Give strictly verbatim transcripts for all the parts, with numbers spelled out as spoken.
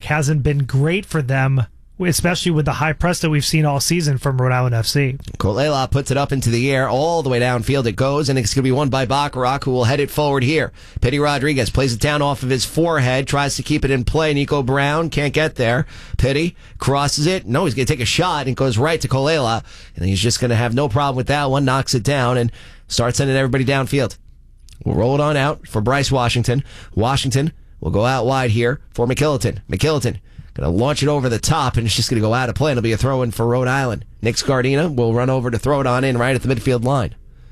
hasn't been great for them, especially with the high press that we've seen all season from Rhode Island F C. Kolela puts it up into the air, all the way downfield it goes, and it's going to be won by Bacharach, who will head it forward here. Pity Rodriguez plays it down off of his forehead, tries to keep it in play. Nico Brown can't get there. Pity crosses it. No, he's going to take a shot, and it goes right to Kolela, and he's just going to have no problem with that one, knocks it down, and starts sending everybody downfield. We'll roll it on out for Bryce Washington. Washington will go out wide here for McKilliton. McKilliton going to launch it over the top, and it's just going to go out of play. It'll be a throw-in for Rhode Island. Nick Scardina will run over to throw it on in right at the midfield line.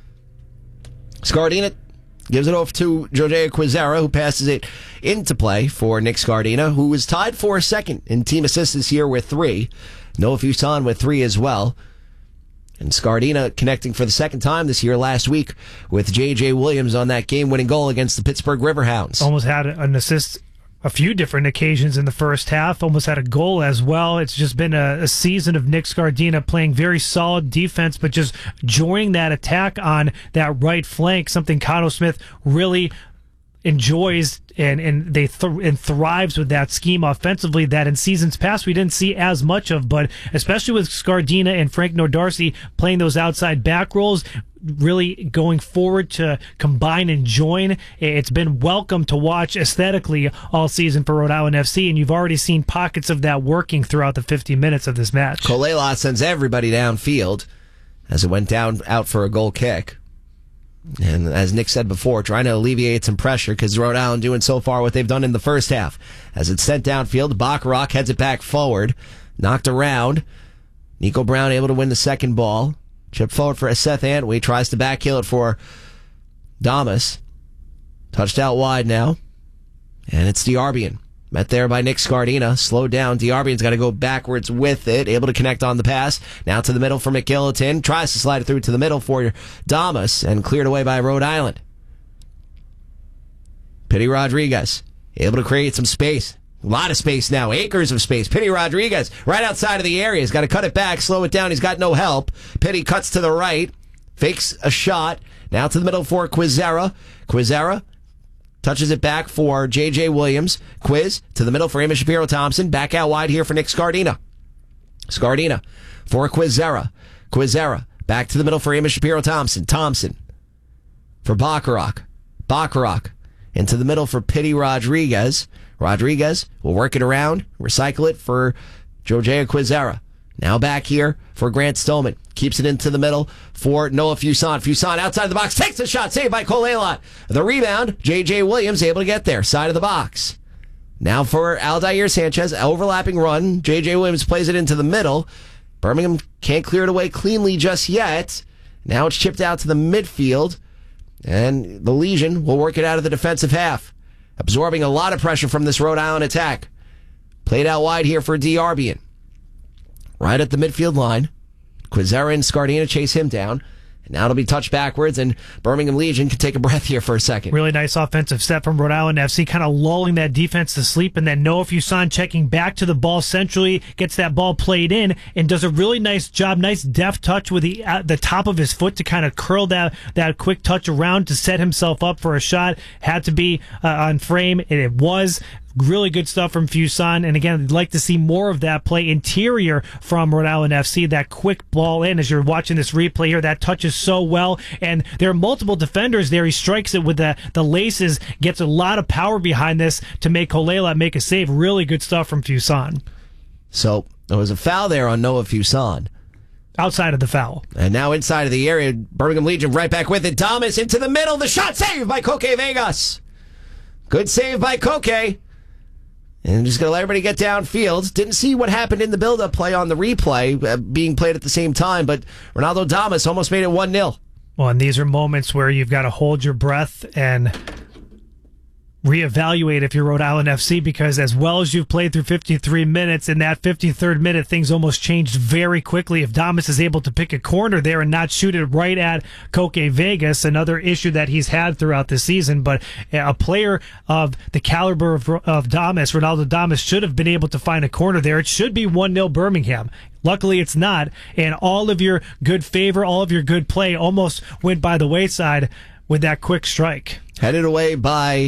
Scardina gives it off to Jojea Quizera, who passes it into play for Nick Scardina, who is tied for second in team assists this year with three. Noah Fuson with three as well. And Scardina connecting for the second time this year last week with J J. Williams on that game-winning goal against the Pittsburgh Riverhounds. Almost had an assist a few different occasions in the first half, almost had a goal as well. It's just been a, a season of Nick Scardina playing very solid defense, but just joining that attack on that right flank, something Cotto Smith really enjoys and and they th- and thrives with that scheme offensively that in seasons past we didn't see as much of, but especially with Scardina and Frank Nordarcy playing those outside back roles, really going forward to combine and join. It's been welcome to watch aesthetically all season for Rhode Island F C, and you've already seen pockets of that working throughout the fifty minutes of this match. Kolela sends everybody downfield as it went down out for a goal kick. And as Nick said before, trying to alleviate some pressure because Rhode Island doing so far what they've done in the first half. As it's sent downfield, Bacharach heads it back forward. Knocked around. Nico Brown able to win the second ball. Chip forward for Seth Antwi. Tries to backheel it for Damas. Touched out wide now. And it's Diarbian. Met there by Nick Scardina. Slowed down. Diarbian's got to go backwards with it. Able to connect on the pass. Now to the middle for McKilliton. Tries to slide it through to the middle for Damas. And cleared away by Rhode Island. Pity Rodriguez. Able to create some space. A lot of space now. Acres of space. Pity Rodriguez right outside of the area. He's got to cut it back. Slow it down. He's got no help. Pity cuts to the right. Fakes a shot. Now to the middle for Quizera. Quizera touches it back for J J. Williams. Quiz to the middle for Amos Shapiro-Thompson. Back out wide here for Nick Scardina. Scardina for Quizera. Quizera back to the middle for Amos Shapiro-Thompson. Thompson for Bacharach. Bacharach into the middle for Pity Rodriguez. Rodriguez will work it around, recycle it for Jojea Quizera. Now back here for Grant Stillman. Keeps it into the middle for Noah Fuson. Fuson outside the box. Takes the shot. Saved by Kolela. The rebound. J J. Williams able to get there. Side of the box. Now for Aldair Sanchez. Overlapping run. J J. Williams plays it into the middle. Birmingham can't clear it away cleanly just yet. Now it's chipped out to the midfield. And the Legion will work it out of the defensive half. Absorbing a lot of pressure from this Rhode Island attack. Played out wide here for Diarbian. Right at the midfield line. Quizera and Scardina chase him down. And now it'll be touched backwards, and Birmingham Legion can take a breath here for a second. Really nice offensive set from Rhode Island F C, kind of lulling that defense to sleep, and then Noah Fuson checking back to the ball centrally, gets that ball played in, and does a really nice job, nice deft touch with the uh, the top of his foot to kind of curl that, that quick touch around to set himself up for a shot. Had to be uh, on frame, and it was. Really good stuff from Fuson, and again, I'd like to see more of that play interior from Rhode Island F C, that quick ball in as you're watching this replay here. That touches so well, and there are multiple defenders there. He strikes it with the, the laces, gets a lot of power behind this to make Kolela make a save. Really good stuff from Fuson. So there was a foul there on Noah Fuson. Outside of the foul. And now inside of the area, Birmingham Legion right back with it. Damas into the middle. The shot saved by Coque Vegas. Good save by Coque. And just going to let everybody get downfield. Didn't see what happened in the build-up play on the replay uh, being played at the same time, but Ronaldo Damas almost made it one nil. Well, and these are moments where you've got to hold your breath and reevaluate if you're Rhode Island F C, because as well as you've played through fifty-three minutes, in that fifty-third minute, things almost changed very quickly. If Damas is able to pick a corner there and not shoot it right at Coque Vegas, another issue that he's had throughout the season, but a player of the caliber of, of Damas, Ronaldo Damas, should have been able to find a corner there. It should be one nil Birmingham. Luckily, it's not, and all of your good favor, all of your good play almost went by the wayside with that quick strike. Headed away by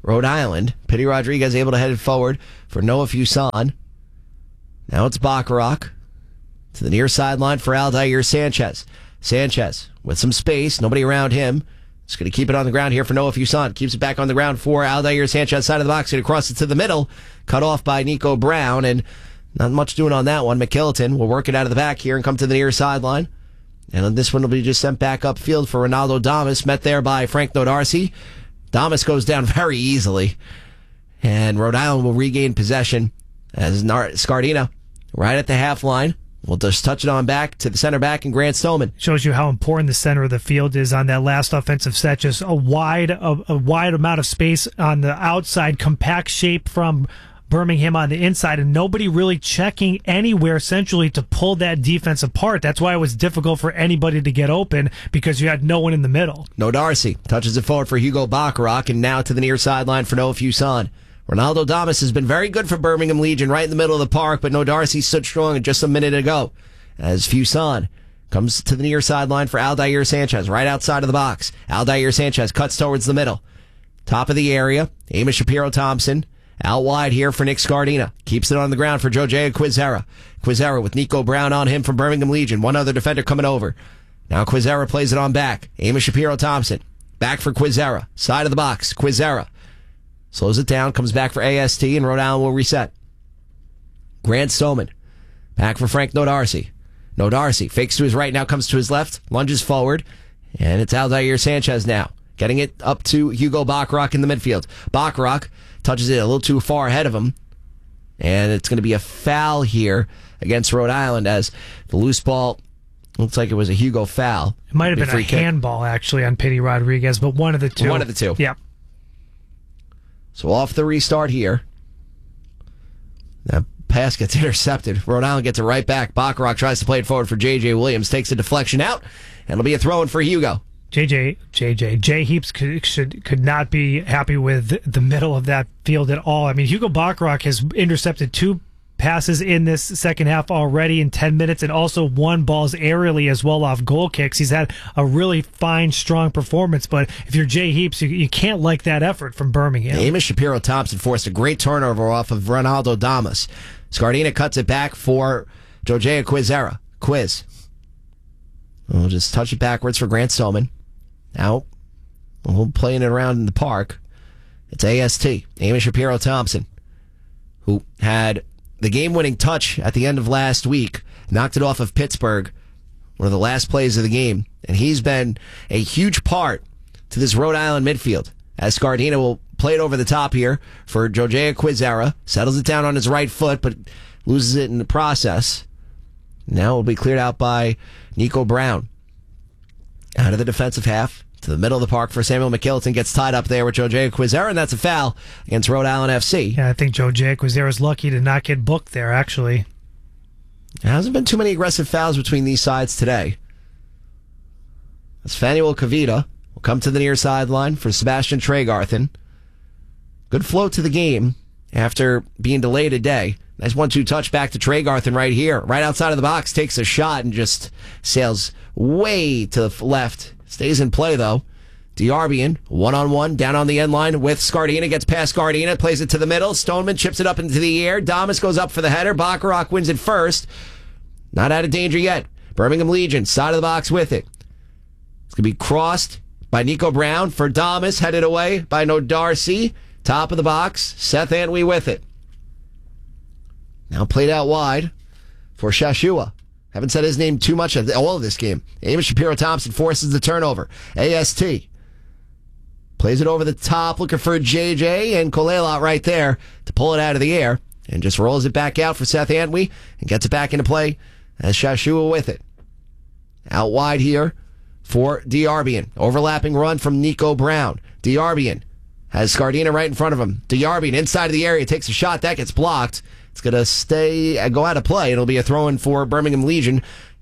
Rhode Island. Pity Rodriguez able to head it forward for Noah Fuson. Now it's Bacharach to the near sideline for Aldair Sanchez. Sanchez with some space. Nobody around him. Just going to keep it on the ground here for Noah Fuson. Keeps it back on the ground for Aldair Sanchez, side of the box. Going to cross it to the middle. Cut off by Nico Brown. And not much doing on that one. McKilliton will work it out of the back here and come to the near sideline. And this one will be just sent back upfield for Ronaldo Damas. Met there by Frank Nodarcy. Damas goes down very easily. And Rhode Island will regain possession as Nar- Scardina right at the half line. We'll just touch it on back to the center back and Grant Stillman. Shows you how important the center of the field is on that last offensive set. Just a wide, a, a wide amount of space on the outside, compact shape from Birmingham on the inside, and nobody really checking anywhere centrally to pull that defense apart. That's why it was difficult for anybody to get open, because you had no one in the middle. Nodarcy touches it forward for Hugo Bacharach, and now to the near sideline for Noah Fuson. Ronaldo Damas has been very good for Birmingham Legion right in the middle of the park, but Nodarcy stood strong just a minute ago as Fuson comes to the near sideline for Aldair Sanchez right outside of the box. Aldair Sanchez cuts towards the middle. Top of the area, Amos Shapiro-Thompson out wide here for Nick Scardina. Keeps it on the ground for Jojea Quizera. Quizera with Nico Brown on him from Birmingham Legion. One other defender coming over. Now Quizera plays it on back. Amos Shapiro-Thompson. Back for Quizera. Side of the box. Quizera slows it down, comes back for A S T, and Rhode Island will reset. Grant Stoneman. Back for Frank Nodarcy. Nodarcy fakes to his right, now comes to his left, lunges forward, and it's Aldair Sanchez now. Getting it up to Hugo Bacharach in the midfield. Bacharach touches it a little too far ahead of him, and it's going to be a foul here against Rhode Island as the loose ball looks like it was a Hugo foul. It might have been a handball, actually, on Pity Rodriguez, but one of the two. One of the two. Yeah. So off the restart here. That pass gets intercepted. Rhode Island gets it right back. Bacharach tries to play it forward for J J Williams. Takes a deflection out, and it'll be a throw-in for Hugo. J J, J J, Jay Heaps could, should, could not be happy with the middle of that field at all. I mean, Hugo Bacharach has intercepted two passes in this second half already in ten minutes, and also won balls aerially as well off goal kicks. He's had a really fine, strong performance, but if you're Jay Heaps, you, you can't like that effort from Birmingham. Amos Shapiro-Thompson forced a great turnover off of Ronaldo Damas. Scardina cuts it back for Jojea Quizera. Quiz. We'll just touch it backwards for Grant Stillman. Now, we'll playing it around in the park. It's A S T, Amos Shapiro-Thompson, who had the game-winning touch at the end of last week, knocked it off of Pittsburgh, one of the last plays of the game, and he's been a huge part to this Rhode Island midfield, as Scardina will play it over the top here for Jojea Quizera, settles it down on his right foot, but loses it in the process. Now it will be cleared out by Nico Brown. Out of the defensive half, to the middle of the park for Samuel McKilliton, gets tied up there with Jojea Quizera, and that's a foul against Rhode Island F C. Yeah, I think Jojea Quizera's lucky to not get booked there, actually. There hasn't been too many aggressive fouls between these sides today. As Fanuel Kavita will come to the near sideline for Sebastian Tregarthen. Good flow to the game after being delayed a day. Nice one two touch back to Tregarthen right here. Right outside of the box, takes a shot and just sails way to the left. Stays in play, though. Diarbian, one-on-one, down on the end line with Scardina. Gets past Scardina, plays it to the middle. Stoneman chips it up into the air. Damas goes up for the header. Bacharach wins it first. Not out of danger yet. Birmingham Legion, side of the box with it. It's going to be crossed by Nico Brown for Damas. Headed away by Nodarcy. Top of the box. Seth Antwi with it. Now played out wide for Shashua. Haven't said his name too much at all of this game. Amos Shapiro-Thompson forces the turnover. A S T plays it over the top, looking for J J, and Kolelat right there to pull it out of the air, and just rolls it back out for Seth Antwi and gets it back into play as Shashua with it. Out wide here for Diarbian. Overlapping run from Nico Brown. Diarbian has Scardina right in front of him. Diarbian inside of the area takes a shot. That gets blocked. It's going to stay, uh, go out of play. It'll be a throw-in for Birmingham Legion.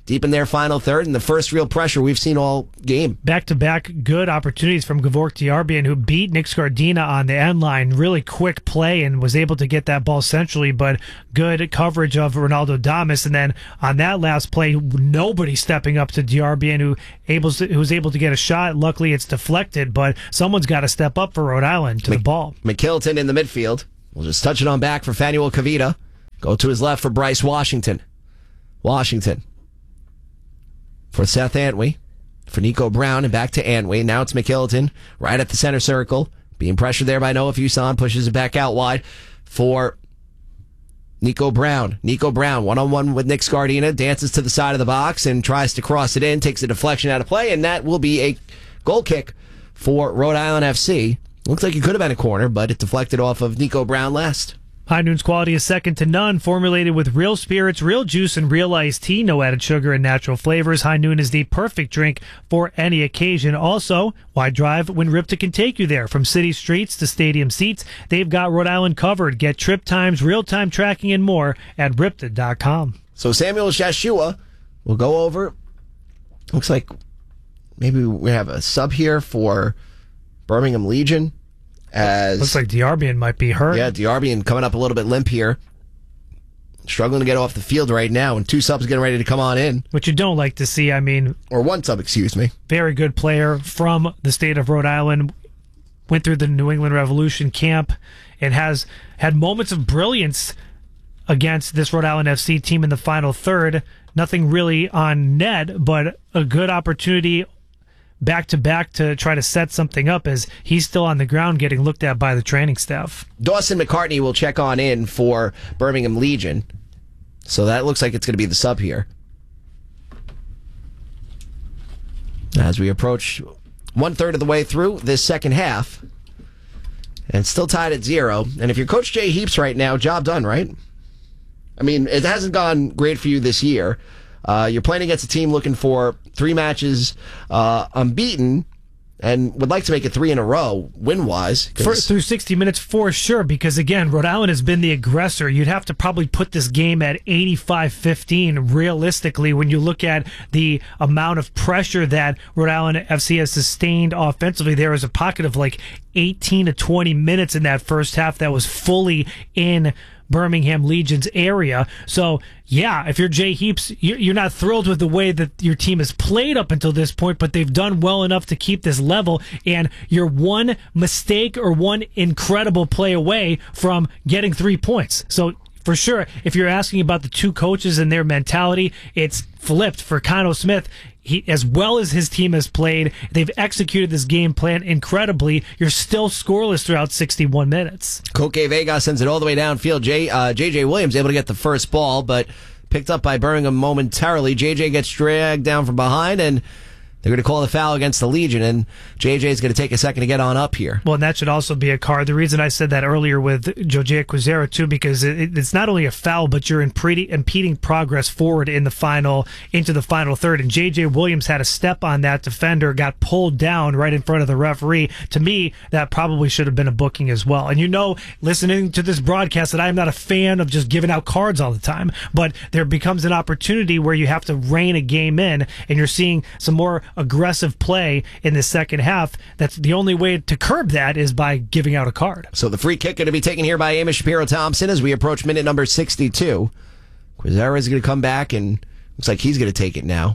deep in their final third, and the first real pressure we've seen all game. Back-to-back good opportunities from Gevork Diarbian, who beat Nick Scardina on the end line. Really quick play and was able to get that ball centrally, but good coverage of Ronaldo Damas. And then on that last play, nobody stepping up to Diarbian, who, able to, who was able to get a shot. Luckily, it's deflected, but someone's got to step up for Rhode Island to Mc, the ball. McKilton in the midfield. We'll just touch it on back for Fanuel Kavita. Go to his left for Bryce Washington. Washington. For Seth Antwi, for Nico Brown, and back to Antwi. Now it's McKilton, right at the center circle. Being pressured there by Noah Fuson, pushes it back out wide for Nico Brown. Nico Brown, one-on-one with Nick Scardina, dances to the side of the box and tries to cross it in, takes a deflection out of play, and that will be a goal kick for Rhode Island F C. Looks like it could have been a corner, but it deflected off of Nico Brown last. High Noon's quality is second to none. Formulated with real spirits, real juice, and real iced tea. No added sugar and natural flavors. High Noon is the perfect drink for any occasion. Also, why drive when Ripta can take you there? From city streets to stadium seats, they've got Rhode Island covered. Get trip times, real-time tracking, and more at ripta dot com. So Samuel Shashua will go over. Looks like maybe we have a sub here for Birmingham Legion. As looks like Diarbian might be hurt. Yeah, Diarbian coming up a little bit limp here. Struggling to get off the field right now, and two subs getting ready to come on in. Which you don't like to see, I mean. Or one sub, excuse me. Very good player from the state of Rhode Island. Went through the New England Revolution camp and has had moments of brilliance against this Rhode Island F C team in the final third. Nothing really on net, but a good opportunity back-to-back to try to set something up as he's still on the ground getting looked at by the training staff. Dawson McCartney will check on in for Birmingham Legion. So that looks like it's going to be the sub here. As we approach one-third of the way through this second half. And still tied at zero. And if you're Coach Jay Heaps right now, job done, right? I mean, it hasn't gone great for you this year. Uh, you're playing against a team looking for three matches uh, unbeaten and would like to make it three in a row win-wise. For, through sixty minutes for sure, because again, Rhode Island has been the aggressor. You'd have to probably put this game at eighty-five fifteen realistically when you look at the amount of pressure that Rhode Island F C has sustained offensively. There was a pocket of like eighteen to twenty minutes in that first half that was fully in Birmingham Legion's area. So, yeah, if you're Jay Heaps, you're not thrilled with the way that your team has played up until this point, but they've done well enough to keep this level, and you're one mistake or one incredible play away from getting three points. So, for sure, if you're asking about the two coaches and their mentality, it's flipped for Cano Smith. He, as well as his team has played, they've executed this game plan incredibly. You're still scoreless throughout sixty-one minutes. Coque Vega sends it all the way downfield. J, uh, J J Williams able to get the first ball, but picked up by Birmingham momentarily. J J gets dragged down from behind, and they're going to call the foul against the Legion, and J J is going to take a second to get on up here. Well, and that should also be a card. The reason I said that earlier with Jojea Quizera, too, because it, it's not only a foul, but you're impeding, impeding progress forward in the final, into the final third. And J J Williams had a step on that defender, got pulled down right in front of the referee. To me, that probably should have been a booking as well. And you know, listening to this broadcast, that I'm not a fan of just giving out cards all the time, but there becomes an opportunity where you have to rein a game in, and you're seeing some more aggressive play in the second half. That's the only way to curb that is by giving out a card. So the free kick going to be taken here by Amos Shapiro-Thompson as we approach minute number sixty-two. Quizera is going to come back, and looks like he's going to take it now.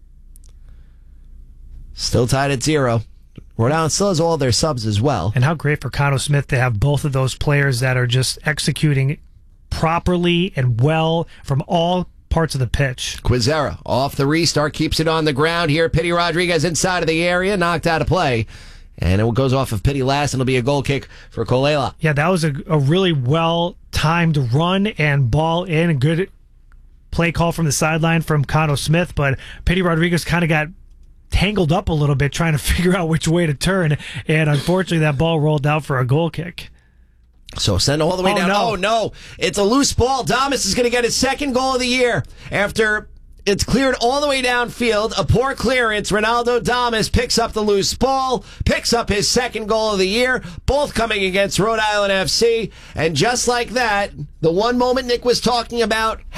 Still tied at zero. Rhode Island still has all their subs as well. And how great for Cano Smith to have both of those players that are just executing properly and well from all parts of the pitch. Quizera off the restart, keeps it on the ground here. Pity Rodriguez inside of the area, knocked out of play. And it goes off of Pity last, and it'll be a goal kick for Kolela. Yeah, that was a, a really well-timed run and ball in. A good play call from the sideline from Cano Smith, but Pity Rodriguez kind of got tangled up a little bit trying to figure out which way to turn, and unfortunately that ball rolled out for a goal kick. So send all the way oh, down. No. Oh, no. It's a loose ball. Damas is going to get his second goal of the year after it's cleared all the way downfield. A poor clearance. Ronaldo Damas picks up the loose ball, picks up his second goal of the year, both coming against Rhode Island F C. And just like that, the one moment Nick was talking about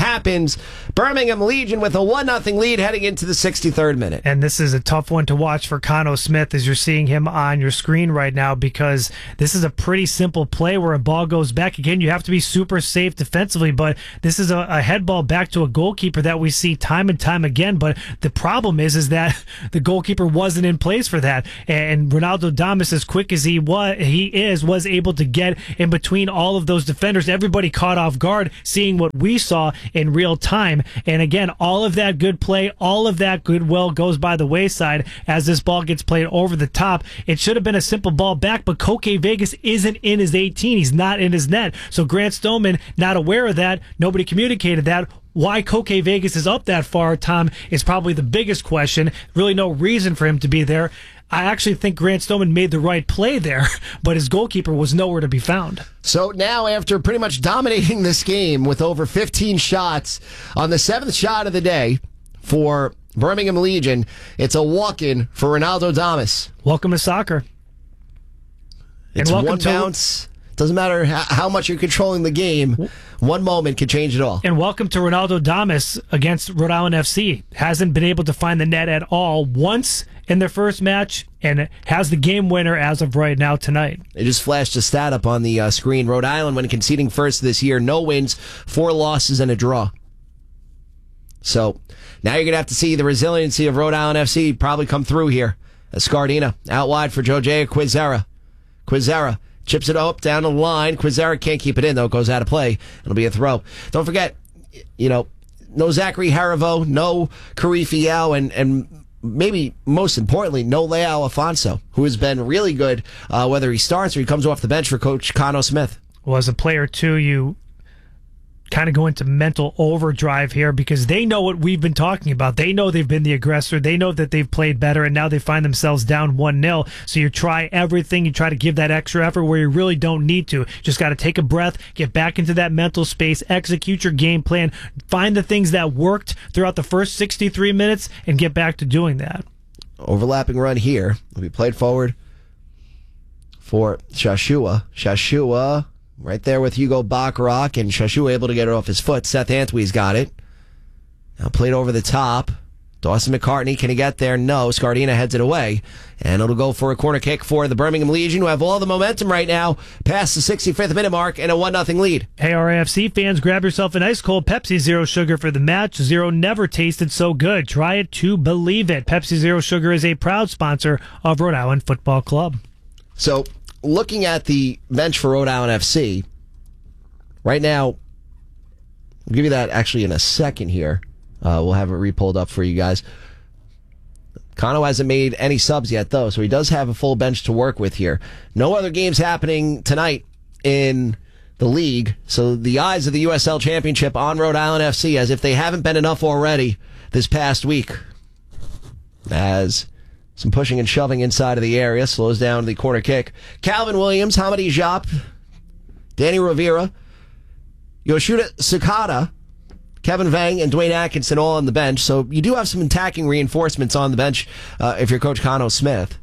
happens. Birmingham Legion with a one nothing lead heading into the sixty-third minute. And this is a tough one to watch for Cano Smith as you're seeing him on your screen right now, because this is a pretty simple play where a ball goes back. Again, you have to be super safe defensively, but this is a, a head ball back to a goalkeeper that we see time and time again. But the problem is, is that the goalkeeper wasn't in place for that. And Ronaldo Damas, as quick as he was, he is, was able to get in between all of those defenders. Everybody caught off guard, seeing what we saw in real time. And again, all of that good play, all of that goodwill goes by the wayside as this ball gets played over the top. It should have been a simple ball back, but Koke Vegas isn't in his eighteen. He's not in his net. So Grant Stoneman, not aware of that. Nobody communicated that. Why Koke Vegas is up that far, Tom, is probably the biggest question. Really no reason for him to be there. I actually think Grant Stoneman made the right play there, but his goalkeeper was nowhere to be found. So now, after pretty much dominating this game with over fifteen shots, on the seventh shot of the day for Birmingham Legion, it's a walk-in for Ronaldo Damas. Welcome to soccer. It's and welcome one to bounce. Doesn't matter how, how much you're controlling the game. One moment can change it all. And welcome to Ronaldo Damas against Rhode Island F C. Hasn't been able to find the net at all once in their first match, and has the game winner as of right now tonight. They just flashed a stat up on the uh, screen. Rhode Island, when conceding first this year, no wins, four losses, and a draw. So now you're going to have to see the resiliency of Rhode Island F C probably come through here. Scardina out wide for Jojea Quizera. Quizera chips it up down the line. Quizera can't keep it in, though. It goes out of play. It'll be a throw. Don't forget, you know, no Zachary Harivo, no Karifiao, and, and maybe most importantly, no Leao Afonso, who has been really good, uh, whether he starts or he comes off the bench for Coach Cano Smith. Well, as a player, too, you kind of go into mental overdrive here, because they know what we've been talking about. They know they've been the aggressor. They know that they've played better, and now they find themselves down one nil. So you try everything. You try to give that extra effort where you really don't need to. Just got to take a breath, get back into that mental space, execute your game plan, find the things that worked throughout the first sixty-three minutes, and get back to doing that. Overlapping run here. Will be played forward for Shashua. Shashua right there with Hugo Bacharach, and Shashua able to get it off his foot. Seth Antwi's got it. Now played over the top. Dawson McCartney, can he get there? No. Scardina heads it away. And it'll go for a corner kick for the Birmingham Legion, who have all the momentum right now past the sixty-fifth minute mark and a one nothing lead. Hey, R A F C fans, grab yourself an ice cold Pepsi Zero Sugar for the match. Zero never tasted so good. Try it to believe it. Pepsi Zero Sugar is a proud sponsor of Rhode Island Football Club. So, looking at the bench for Rhode Island F C, right now, I'll give you that actually in a second here. Uh, we'll have it re-pulled up for you guys. Cano hasn't made any subs yet, though, so he does have a full bench to work with here. No other games happening tonight in the league, so the eyes of the U S L Championship on Rhode Island F C, as if they haven't been enough already this past week. As some pushing and shoving inside of the area slows down the corner kick. Calvin Williams, Hamadi Diop, Danny Rovira, Yoshida Sakata, Kevin Vang, and Dwayne Atkinson all on the bench. So you do have some attacking reinforcements on the bench uh, if you're Coach Cano Smith.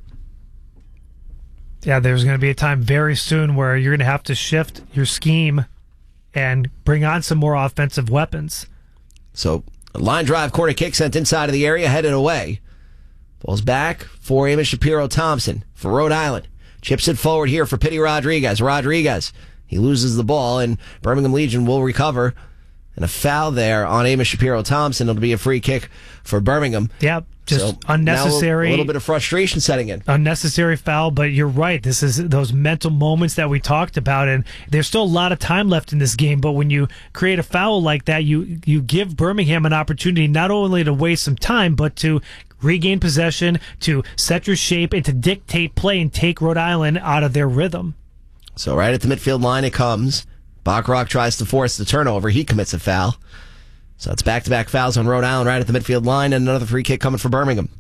Yeah, there's going to be a time very soon where you're going to have to shift your scheme and bring on some more offensive weapons. So a line drive corner kick sent inside of the area, headed away. Falls back for Amos Shapiro Thompson for Rhode Island. Chips it forward here for Pity Rodriguez. Rodriguez, he loses the ball, and Birmingham Legion will recover. And a foul there on Amos Shapiro Thompson. It'll be a free kick for Birmingham. Yep, just so unnecessary. Now a little bit of frustration setting in. Unnecessary foul, but you're right. This is those mental moments that we talked about, and there's still a lot of time left in this game. But when you create a foul like that, you you give Birmingham an opportunity not only to waste some time, but to regain possession, to set your shape, and to dictate play and take Rhode Island out of their rhythm. So right at the midfield line it comes. Bacharach tries to force the turnover. He commits a foul. So it's back-to-back fouls on Rhode Island right at the midfield line, and another free kick coming for Birmingham.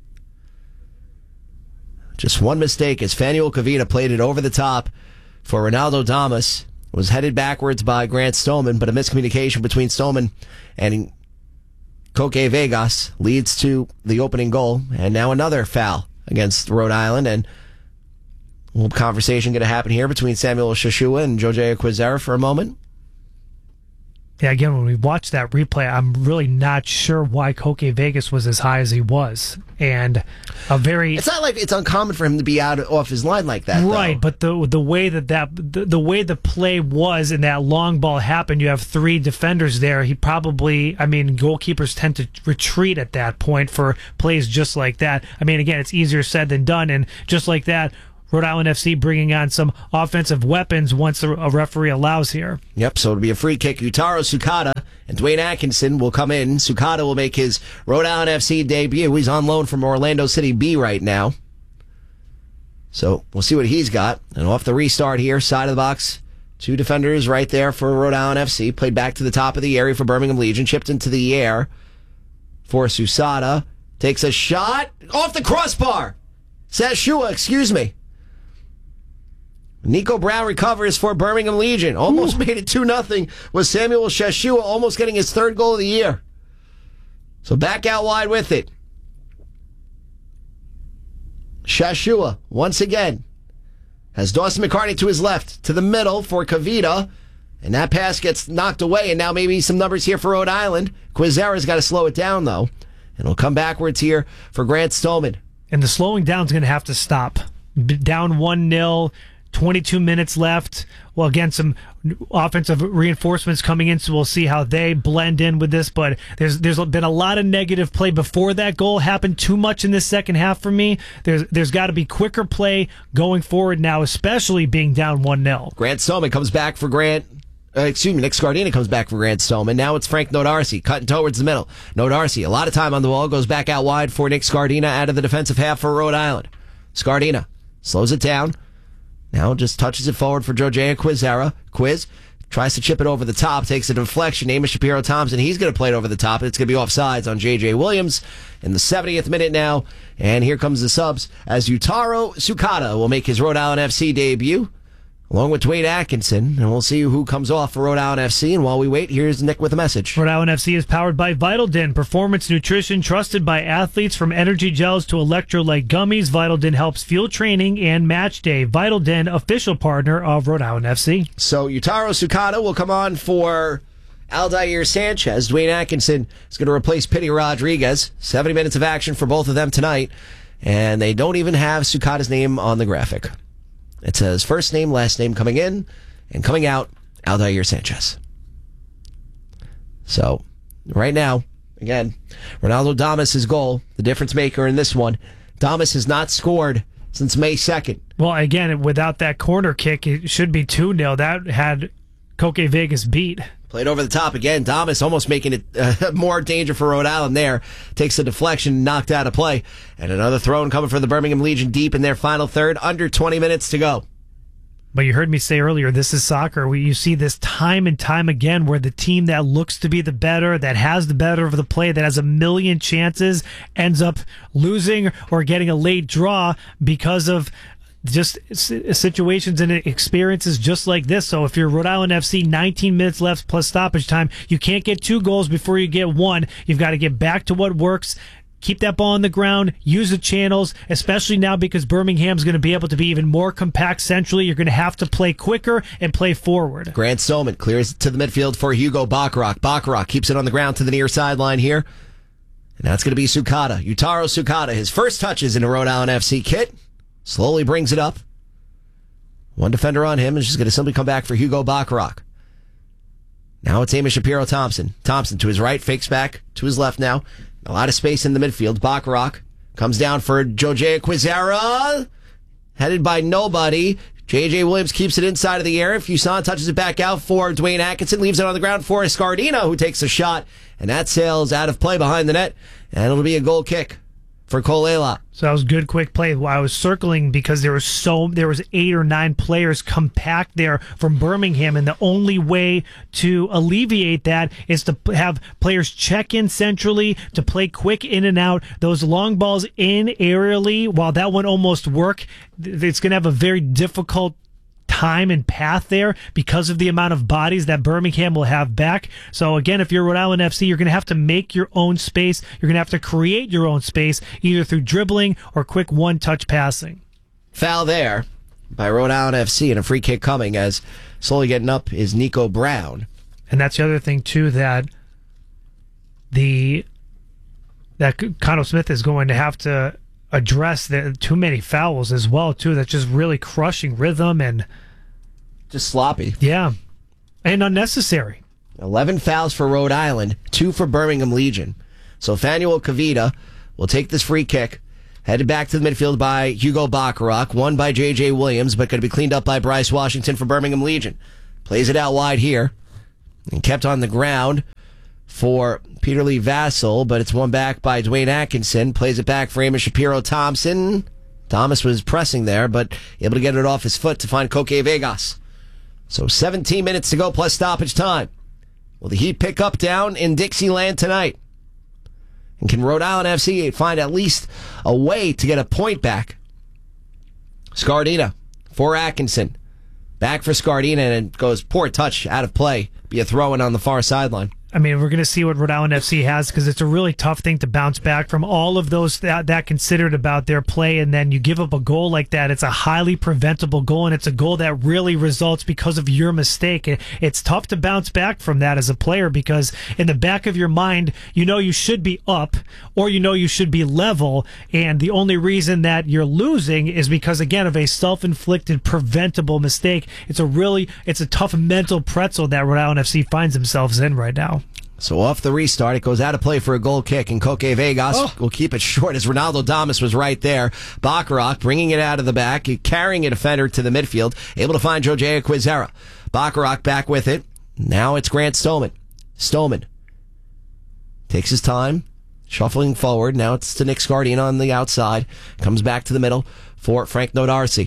Just one mistake as Fanuel Kavita played it over the top for Ronaldo Damas. Was headed backwards by Grant Stoneman, but a miscommunication between Stoneman and Koke Vegas leads to the opening goal, and now another foul against Rhode Island, and a little conversation going to happen here between Samuel Shashua and Jojea Quizera for a moment. Yeah, again, when we watched that replay, I'm really not sure why Koke Vegas was as high as he was. And a very... It's not like it's uncommon for him to be out off his line like that, right, though. But the the way that, that the, the way the play was and that long ball happened, you have three defenders there. He probably, I mean, goalkeepers tend to retreat at that point for plays just like that. I mean, again, it's easier said than done, and just like that, Rhode Island F C bringing on some offensive weapons once a referee allows here. Yep, so it'll be a free kick. Yutaro Sukata and Dwayne Atkinson will come in. Sukata will make his Rhode Island F C debut. He's on loan from Orlando City B right now. So we'll see what he's got. And off the restart here, side of the box, two defenders right there for Rhode Island F C. Played back to the top of the area for Birmingham Legion. Chipped into the air for Susada. Takes a shot off the crossbar. Sashua, excuse me. Nico Brown recovers for Birmingham Legion. Almost Ooh. made it two nothing with Samuel Shashua almost getting his third goal of the year. So back out wide with it. Shashua, once again, has Dawson McCartney to his left, to the middle for Kavita. And that pass gets knocked away, and now maybe some numbers here for Rhode Island. Quizera's got to slow it down, though. And it'll come backwards here for Grant Stolman. And the slowing down's going to have to stop. Down one nil. twenty-two minutes left. Well, again, some offensive reinforcements coming in, so we'll see how they blend in with this. But there's there's been a lot of negative play before that goal happened. Too much in this second half for me. There's there's got to be quicker play going forward now, especially being down one nil. Grant Stolman comes back for Grant. Uh, excuse me, Nick Scardina comes back for Grant Stolman. Now it's Frank Nodarcy cutting towards the middle. Nodarcy, a lot of time on the ball, goes back out wide for Nick Scardina out of the defensive half for Rhode Island. Scardina slows it down. Now just touches it forward for Jojea Quizera. Quiz tries to chip it over the top, takes a deflection. Amos Shapiro-Thompson, he's going to play it over the top. It's going to be offsides on J J Williams in the seventieth minute now. And here comes the subs as Yutaro Sukata will make his Rhode Island F C debut, along with Dwayne Atkinson. And we'll see who comes off for Rhode Island F C. And while we wait, here's Nick with a message. Rhode Island F C is powered by Vitaldin, performance nutrition trusted by athletes. From energy gels to electrolyte gummies, Vitaldin helps fuel training and match day. Vitaldin, official partner of Rhode Island F C. So Yutaro Sukata will come on for Aldair Sanchez. Dwayne Atkinson is going to replace Pitty Rodriguez. seventy minutes of action for both of them tonight. And they don't even have Sukata's name on the graphic. It says first name, last name coming in, and coming out, Aldair Sanchez. So, right now, again, Ronaldo Damas' goal, the difference maker in this one. Damas has not scored since May second. Well, again, without that corner kick, it should be two nil. That had Koke Vegas beat. Played over the top again. Damas almost making it uh, more danger for Rhode Island there. Takes a deflection, knocked out of play. And another throw coming for the Birmingham Legion deep in their final third. Under twenty minutes to go. But you heard me say earlier, this is soccer. We, you see this time and time again where the team that looks to be the better, that has the better of the play, that has a million chances, ends up losing or getting a late draw because of just situations and experiences just like this. So if you're Rhode Island F C, nineteen minutes left plus stoppage time, you can't get two goals before you get one. You've got to get back to what works. Keep that ball on the ground, use the channels, especially now because Birmingham's going to be able to be even more compact centrally. You're going to have to play quicker and play forward. Grant Stolman clears it to the midfield for Hugo Bacharach. Bacharach keeps it on the ground to the near sideline here. And that's going to be Sukata. Yutaro Sukata, his first touches in a Rhode Island F C kit. Slowly brings it up. One defender on him is just going to simply come back for Hugo Bacharach. Now it's Amos Shapiro-Thompson. Thompson to his right, fakes back to his left now. A lot of space in the midfield. Bacharach comes down for Jojea Quizera. Headed by nobody. J J Williams keeps it inside of the area. Fuson touches it back out for Dwayne Atkinson. Leaves it on the ground for Scardina, who takes a shot. And that sails out of play behind the net. And it'll be a goal kick for Kolela. So that was good, quick play. While I was circling because there was so there was eight or nine players compact there from Birmingham, and the only way to alleviate that is to have players check in centrally, to play quick in and out. Those long balls in aerially, while that one almost worked, it's going to have a very difficult time and path there because of the amount of bodies that Birmingham will have back. So again, if you're Rhode Island F C, you're going to have to make your own space. You're going to have to create your own space, either through dribbling or quick one-touch passing. Foul there by Rhode Island F C, and a free kick coming as slowly getting up is Nico Brown. And that's the other thing, too, that the that Connell Smith is going to have to address the too many fouls as well, too. That's just really crushing rhythm and just sloppy. Yeah, and unnecessary. eleven fouls for Rhode Island, two for Birmingham Legion. So Fanuel Kavita will take this free kick, headed back to the midfield by Hugo Bacharach, won by J J Williams, but going to be cleaned up by Bryce Washington for Birmingham Legion. Plays it out wide here, and kept on the ground for Peter Lee Vassell, but it's won back by Dwayne Atkinson. Plays it back for Amos Shapiro-Thompson. Thomas was pressing there, but able to get it off his foot to find Koke Vegas. So seventeen minutes to go plus stoppage time. Will the Heat pick up down in Dixieland tonight? And can Rhode Island F C find at least a way to get a point back? Scardina for Atkinson. Back for Scardina, and it goes poor touch out of play. Be a throw-in on the far sideline. I mean, we're going to see what Rhode Island F C has, because it's a really tough thing to bounce back from all of those that, that considered about their play, and then you give up a goal like that. It's a highly preventable goal, and it's a goal that really results because of your mistake. It, it's tough to bounce back from that as a player, because in the back of your mind, you know you should be up, or you know you should be level, and the only reason that you're losing is because, again, of a self-inflicted preventable mistake. It's a really, it's a tough mental pretzel that Rhode Island F C finds themselves in right now. So off the restart, it goes out of play for a goal kick, and Koke Vegas oh. will keep it short as Ronaldo Damas was right there. Bacharach bringing it out of the back, carrying a defender to the midfield, able to find Jojea Quizera. Bacharach back with it. Now it's Grant Stoneman. Stoneman takes his time, shuffling forward. Now it's to Nick Scardina on the outside. Comes back to the middle for Frank Nodarcy.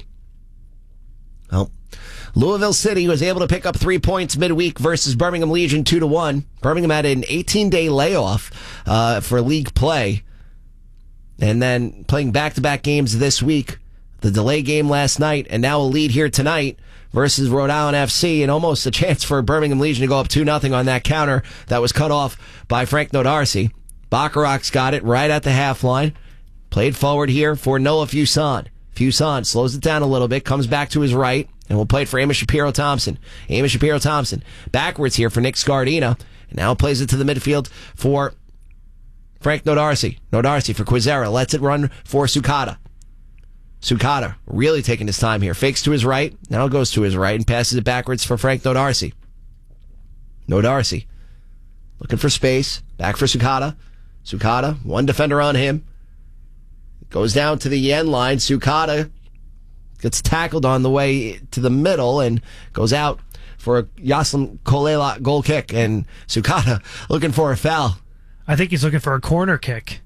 Well, Louisville City was able to pick up three points midweek versus Birmingham Legion two to one. Birmingham had an eighteen-day layoff uh, for league play, and then playing back-to-back games this week. The delay game last night, and now a lead here tonight versus Rhode Island F C, and almost a chance for Birmingham Legion to go up two nothing on that counter that was cut off by Frank Nodarcy. Bacharach's got it right at the half line. Played forward here for Noah Fuson. Fuson slows it down a little bit, comes back to his right, and we'll play it for Amos Shapiro-Thompson. Amos Shapiro-Thompson backwards here for Nick Scardina, and now plays it to the midfield for Frank Nodarcy. Nodarcy for Quizera, lets it run for Sukata. Sukata really taking his time here. Fakes to his right, now goes to his right, and passes it backwards for Frank Nodarcy. Nodarcy looking for space, back for Sukata. Sukata, one defender on him. Goes down to the end line. Sukata gets tackled on the way to the middle and goes out for a Yaslin Kolela goal kick. And Sukata looking for a foul. I think he's looking for a corner kick.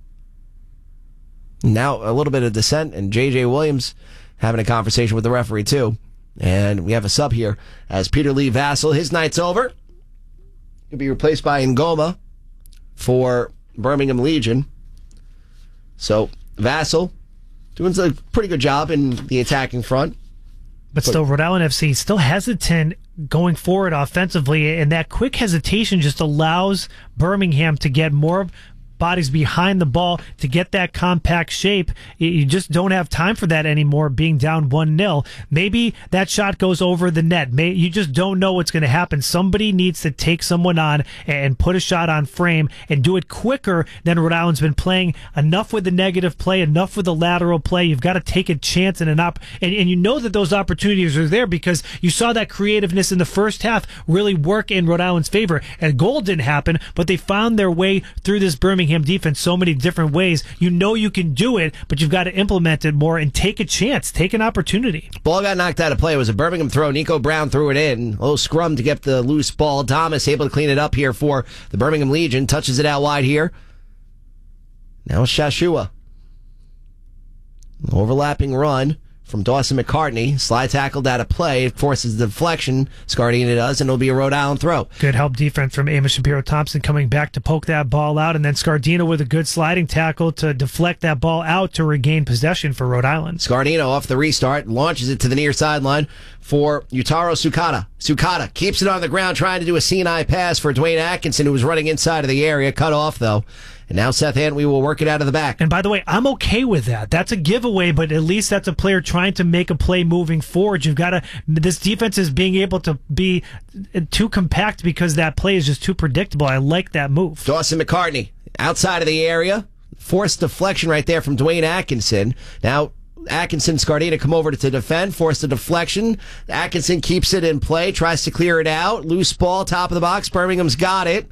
Now a little bit of dissent, and J J Williams having a conversation with the referee too. And we have a sub here as Peter Lee Vassell. His night's over. He'll be replaced by Ngoma for Birmingham Legion. So Vassell doing a pretty good job in the attacking front. But still, Rhode Island F C still hesitant going forward offensively, and that quick hesitation just allows Birmingham to get more bodies behind the ball to get that compact shape. You just don't have time for that anymore, being down one nil. Maybe that shot goes over the net. May, you just don't know what's going to happen. Somebody needs to take someone on and put a shot on frame and do it quicker than Rhode Island's been playing. Enough with the negative play, enough with the lateral play. You've got to take a chance and an op, and, and you know that those opportunities are there because you saw that creativeness in the first half really work in Rhode Island's favor. And a goal didn't happen, but they found their way through this Birmingham defense so many different ways. You know you can do it, but you've got to implement it more and take a chance, take an opportunity. Ball got knocked out of play. It was a Birmingham throw. Nico Brown threw it in. A little scrum to get the loose ball. Thomas able to clean it up here for the Birmingham Legion. Touches it out wide here. Now Shashua. Overlapping run from Dawson McCartney. Slide tackled out of play. It forces the deflection. Scardina does, and it'll be a Rhode Island throw. Good help defense from Amos Shapiro-Thompson coming back to poke that ball out, and then Scardina with a good sliding tackle to deflect that ball out to regain possession for Rhode Island. Scardina off the restart, launches it to the near sideline for Yutaro Sukata. Sukata keeps it on the ground, trying to do a Sinai pass for Dwayne Atkinson, who was running inside of the area. Cut off, though. And now Seth Antwi will work it out of the back. And by the way, I'm okay with that. That's a giveaway, but at least that's a player trying to make a play moving forward. You've got to. This defense is being able to be too compact because that play is just too predictable. I like that move. Dawson McCartney outside of the area. Forced deflection right there from Dwayne Atkinson. Now Atkinson, Scardina come over to defend, force the deflection. Atkinson keeps it in play, tries to clear it out. Loose ball, top of the box. Birmingham's got it.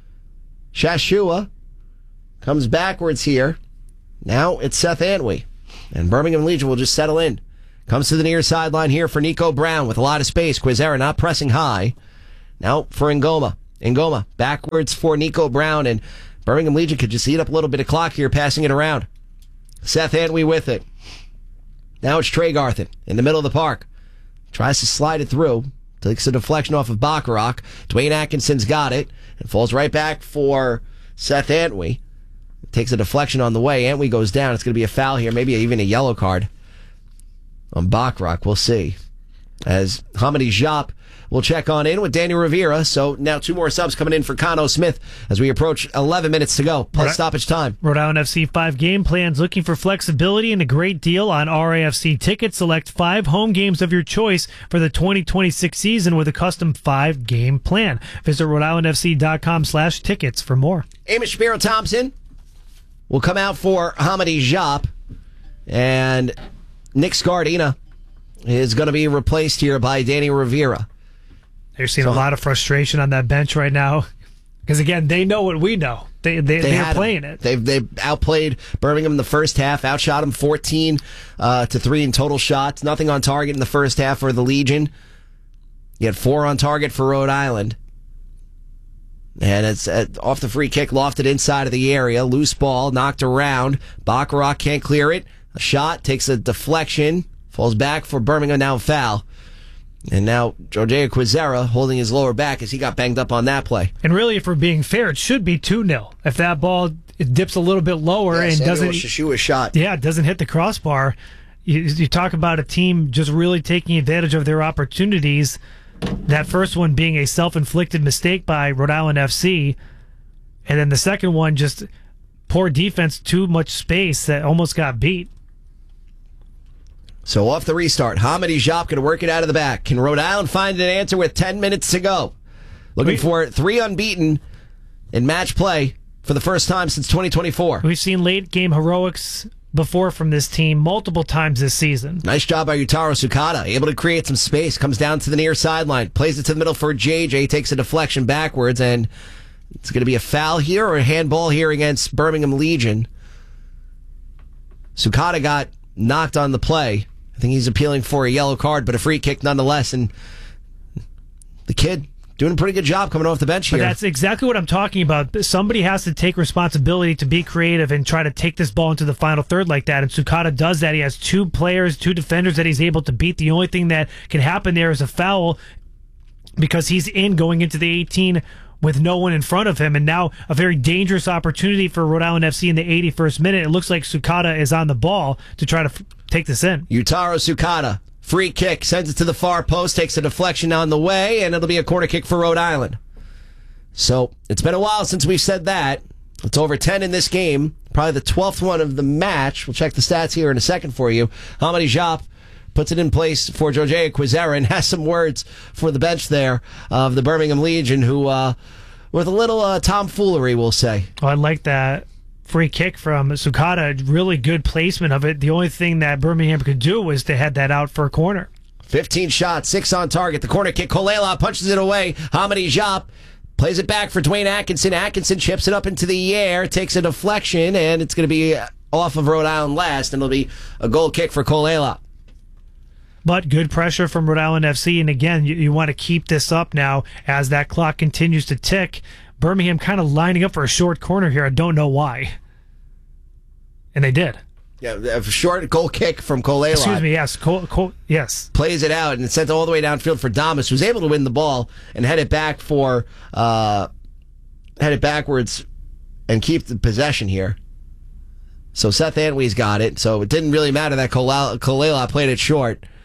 Shashua comes backwards here. Now it's Seth Antwi. And Birmingham Legion will just settle in. Comes to the near sideline here for Nico Brown with a lot of space. Quizera not pressing high. Now for Ngoma. Ngoma backwards for Nico Brown. And Birmingham Legion could just eat up a little bit of clock here, passing it around. Seth Antwi with it. Now it's Trey Garthen in the middle of the park. Tries to slide it through. Takes a deflection off of Bacharach. Dwayne Atkinson's got it. And falls right back for Seth Antwi. Takes a deflection on the way. Antwi goes down. It's going to be a foul here. Maybe even a yellow card on Bacharach. We'll see. As Hamidi Diop will check on in with Daniel Rivera. So now two more subs coming in for Kano Smith as we approach eleven minutes to go. Plus stoppage time. Rhode Island F C five game plans. Looking for flexibility and a great deal on R A F C tickets. Select five home games of your choice for the twenty twenty-six season with a custom five game plan. Visit Rhode Island F C dot com slash tickets for more. Amos Shapiro Thompson will come out for Hamidi Diop, and Nick Scardina is going to be replaced here by Danny Rivera. They're seeing so, a lot of frustration on that bench right now because, again, they know what we know. They, they, they they're playing it. They've, they've outplayed Birmingham in the first half, outshot them fourteen uh, to three in total shots. Nothing on target in the first half for the Legion. You had four on target for Rhode Island. And it's uh, off the free kick, lofted inside of the area. Loose ball, knocked around. Bacharach can't clear it. A shot, takes a deflection, falls back for Birmingham, now foul. And now Jorge Quizera holding his lower back as he got banged up on that play. And really, if we're being fair, it should be two nil. If that ball it dips a little bit lower yeah, and Samuel doesn't Shashua shot. Yeah, it doesn't hit the crossbar. You, you talk about a team just really taking advantage of their opportunities. That first one being a self-inflicted mistake by Rhode Island F C. And then the second one, just poor defense, too much space that almost got beat. So off the restart, Hamidi Diop going to work it out of the back. Can Rhode Island find an answer with ten minutes to go? Looking we, for three unbeaten in match play for the first time since twenty twenty-four. We've seen late-game heroics before from this team multiple times this season. Nice job by Yutaro Sukata, able to create some space, comes down to the near sideline, plays it to the middle for J J, takes a deflection backwards, and it's going to be a foul here or a handball here against Birmingham Legion. Sukata got knocked on the play. I think he's appealing for a yellow card, but a free kick nonetheless, and the kid doing a pretty good job coming off the bench here. But that's exactly what I'm talking about. Somebody has to take responsibility to be creative and try to take this ball into the final third like that. And Sukata does that. He has two players, two defenders that he's able to beat. The only thing that can happen there is a foul because he's in going into the eighteen with no one in front of him. And now a very dangerous opportunity for Rhode Island F C in the eighty-first minute. It looks like Sukata is on the ball to try to f- take this in. Yutaro Sukata. Free kick, sends it to the far post, takes a deflection on the way, and it'll be a corner kick for Rhode Island. So, it's been a while since we've said that. It's over ten in this game, probably the twelfth one of the match. We'll check the stats here in a second for you. Hamidi Diop puts it in place for Jorge Quizera and has some words for the bench there of the Birmingham Legion, who, uh, with a little uh, tomfoolery, we'll say. Oh, I like that. Free kick from Sukata, really good placement of it. The only thing that Birmingham could do was to head that out for a corner. fifteen shots, six on target. The corner kick, Kolela punches it away. Hamidi Diop plays it back for Dwayne Atkinson. Atkinson chips it up into the air, takes a deflection, and it's going to be off of Rhode Island last, and it'll be a goal kick for Kolela. But good pressure from Rhode Island F C, and again, you, you want to keep this up now as that clock continues to tick. Birmingham kind of lining up for a short corner here. I don't know why. And they did. Yeah, a short goal kick from Kolela. Excuse me, yes. Cole, Cole, yes. Plays it out, and it's sent all the way downfield for Damas, who's able to win the ball and head it back for, uh, head it backwards and keep the possession here. So Seth Antwi's got it, so it didn't really matter that Kolela, Kolela played it short.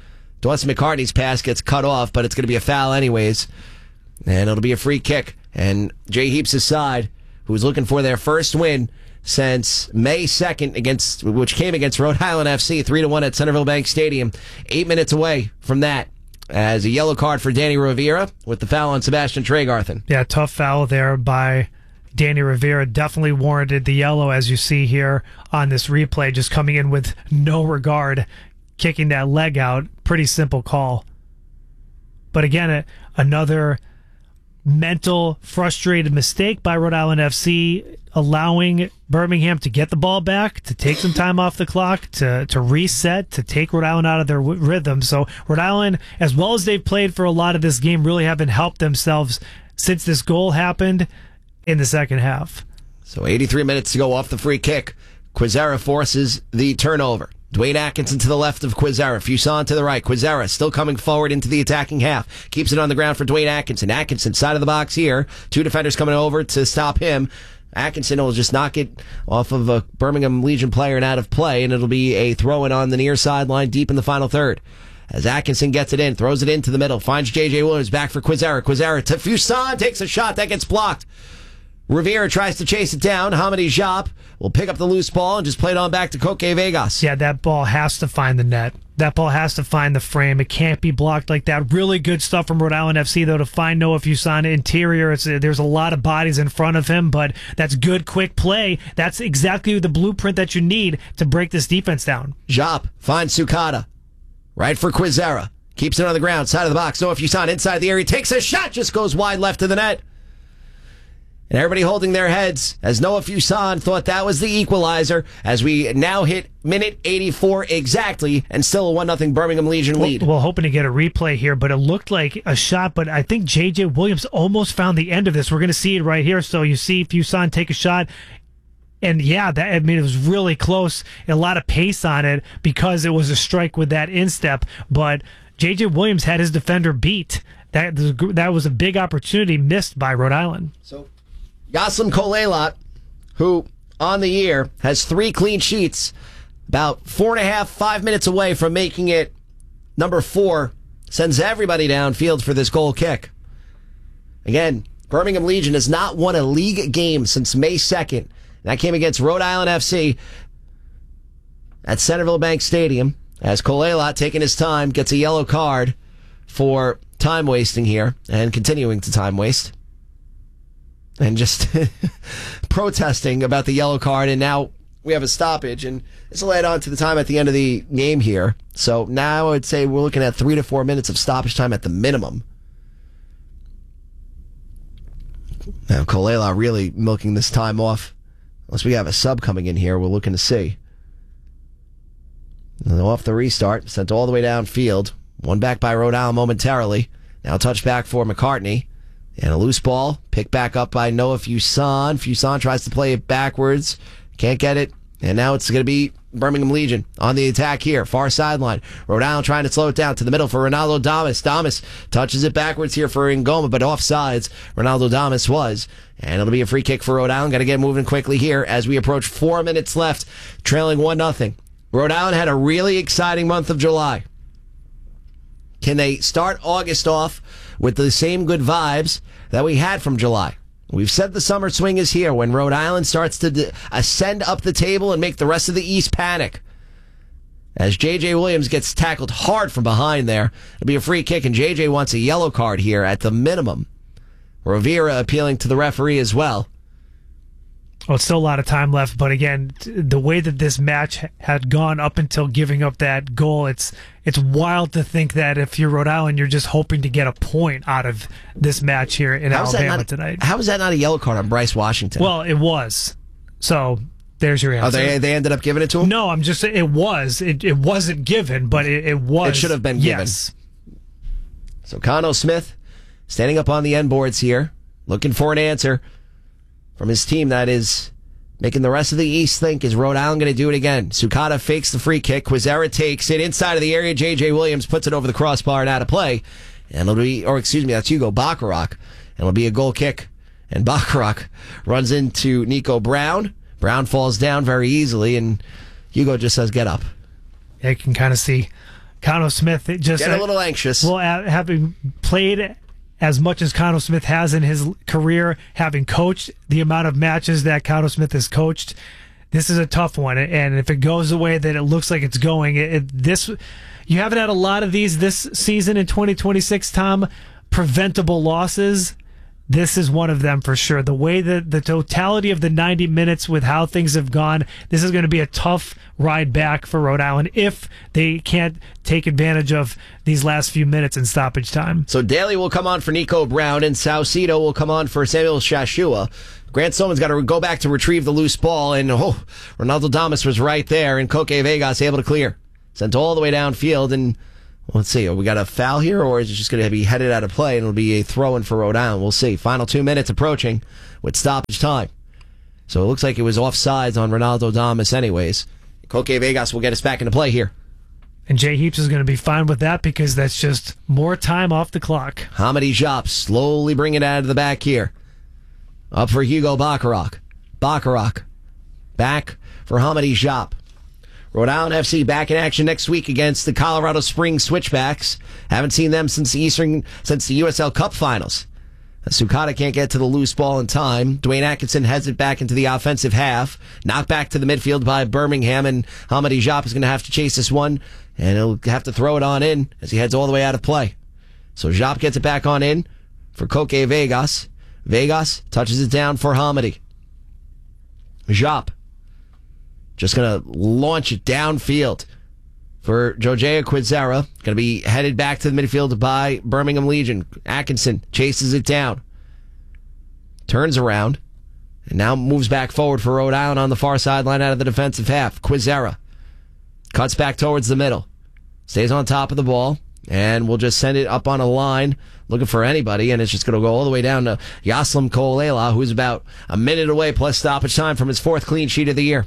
Dawson McCartney's pass gets cut off, but it's going to be a foul anyways. And it'll be a free kick. And Jay Heaps' side, who's looking for their first win since May second, against which came against Rhode Island F C, three to one at Centerville Bank Stadium. Eight minutes away from that, as a yellow card for Danny Rivera with the foul on Sebastian Tregarthen. Yeah, tough foul there by Danny Rivera. Definitely warranted the yellow, as you see here on this replay, just coming in with no regard, kicking that leg out. Pretty simple call. But again, a, another mental, frustrated mistake by Rhode Island F C, allowing Birmingham to get the ball back, to take some time off the clock, to to reset, to take Rhode Island out of their w- rhythm. So Rhode Island, as well as they've played for a lot of this game, really haven't helped themselves since this goal happened in the second half. So eighty-three minutes to go off the free kick. Quizera forces the turnover. Dwayne Atkinson to the left of Quizera. Fuson to the right. Quizera still coming forward into the attacking half. Keeps it on the ground for Dwayne Atkinson. Atkinson, side of the box here. Two defenders coming over to stop him. Atkinson will just knock it off of a Birmingham Legion player and out of play, and it'll be a throw-in on the near sideline deep in the final third. As Atkinson gets it in, throws it into the middle, finds J J Williams, back for Quizera. Quizera to Fuson, takes a shot, that gets blocked. Rivera tries to chase it down. Hamadi Diop will pick up the loose ball and just play it on back to Koke Vegas. Yeah, that ball has to find the net. That ball has to find the frame. It can't be blocked like that. Really good stuff from Rhode Island F C, though, to find Noah Fuson interior. It's, there's a lot of bodies in front of him, but that's good, quick play. That's exactly the blueprint that you need to break this defense down. Diop finds Sukata. Right for Quizera. Keeps it on the ground, side of the box. Noah Fuson inside the area. Takes a shot, just goes wide left of the net. And everybody holding their heads as Noah Fuson thought that was the equalizer, as we now hit minute eighty-four exactly, and still a one nothing Birmingham Legion lead. Well, well, hoping to get a replay here, but it looked like a shot, but I think J J Williams almost found the end of this. We're going to see it right here. So you see Fuson take a shot, and yeah, that, I mean, it was really close, a lot of pace on it because it was a strike with that instep, but J J Williams had his defender beat. That, that was a big opportunity missed by Rhode Island. So Yaslem Kolelat, who on the year has three clean sheets, about four and a half, five minutes away from making it number four, sends everybody downfield for this goal kick. Again, Birmingham Legion has not won a league game since May second. That came against Rhode Island F C at Centerville Bank Stadium, as Kolelat, taking his time, gets a yellow card for time wasting here and continuing to time waste. And just protesting about the yellow card, and now we have a stoppage, and this will add on to the time at the end of the game here. So now I would say we're looking at three to four minutes of stoppage time at the minimum. Now Kolelat really milking this time off. Unless we have a sub coming in here, we're looking to see. And off the restart, sent all the way downfield. One back by Rhode Island momentarily. Now touch back for McCartney. And a loose ball, picked back up by Noah Fuson. Fuson tries to play it backwards. Can't get it. And now it's going to be Birmingham Legion on the attack here. Far sideline. Rhode Island trying to slow it down to the middle for Ronaldo Damas. Damas touches it backwards here for Ngoma, but offsides. Ronaldo Damas was. And it'll be a free kick for Rhode Island. Got to get moving quickly here as we approach four minutes left, trailing one nothing. Rhode Island had a really exciting month of July. Can they start August off with the same good vibes that we had from July? We've said the summer swing is here when Rhode Island starts to d- ascend up the table and make the rest of the East panic. As J J Williams gets tackled hard from behind there, it'll be a free kick, and J J wants a yellow card here at the minimum. Rivera appealing to the referee as well. Well, it's still a lot of time left, but again, the way that this match had gone up until giving up that goal, it's it's wild to think that if you're Rhode Island, you're just hoping to get a point out of this match here in How's Alabama not, tonight. How is that not a yellow card on Bryce Washington? Well, it was. So there's your answer. Oh, they they ended up giving it to him? No, I'm just saying it was. It, it wasn't given, but it, it was. It should have been given. Yes. So Cano Smith standing up on the end boards here, looking for an answer from his team that is making the rest of the East think, is Rhode Island going to do it again? Sukata fakes the free kick. Quizera takes it inside of the area. J J Williams puts it over the crossbar and out of play. And it'll be, or excuse me, that's Hugo Bacharach. And it'll be a goal kick. And Bacharach runs into Nico Brown. Brown falls down very easily, and Hugo just says, get up. Yeah, you can kind of see Connor Smith just Get a little anxious. Well, having played as much as Connor Smith has in his career, having coached the amount of matches that Connor Smith has coached, this is a tough one. And if it goes the way that it looks like it's going, it, it, this you haven't had a lot of these this season in twenty twenty-six, Tom, preventable losses. This is one of them for sure. The way that the totality of the ninety minutes with how things have gone, this is going to be a tough ride back for Rhode Island if they can't take advantage of these last few minutes in stoppage time. So Daly will come on for Nico Brown, and Saucedo will come on for Samuel Shashua. Grant Stoneman's got to go back to retrieve the loose ball, and oh, Ronaldo Damas was right there, and Koke Vegas able to clear. Sent all the way downfield, and let's see, we got a foul here, or is it just going to be headed out of play, and it'll be a throw-in for Rhode Island? We'll see. Final two minutes approaching with stoppage time. So it looks like it was offsides on Ronaldo Damas anyways. Koke Vegas will get us back into play here. And Jay Heaps is going to be fine with that because that's just more time off the clock. Hamidi Jop slowly bringing it out of the back here. Up for Hugo Bacharach. Bacharach. Back for Hamidi Jop. Rhode Island F C back in action next week against the Colorado Springs Switchbacks. Haven't seen them since the Eastern, since the U S L Cup Finals. Sukata can't get to the loose ball in time. Dwayne Atkinson heads it back into the offensive half. Knocked back to the midfield by Birmingham, and Hamidi Jop is going to have to chase this one, and he'll have to throw it on in as he heads all the way out of play. So Jop gets it back on in for Koke Vegas. Vegas touches it down for Hamidi. Jop just going to launch it downfield for Jojea Quizera. Going to be headed back to the midfield by Birmingham Legion. Atkinson chases it down. Turns around. And now moves back forward for Rhode Island on the far sideline out of the defensive half. Quizera cuts back towards the middle. Stays on top of the ball. And we'll just send it up on a line looking for anybody. And it's just going to go all the way down to Yaslim Kolela, who's about a minute away plus stoppage time from his fourth clean sheet of the year.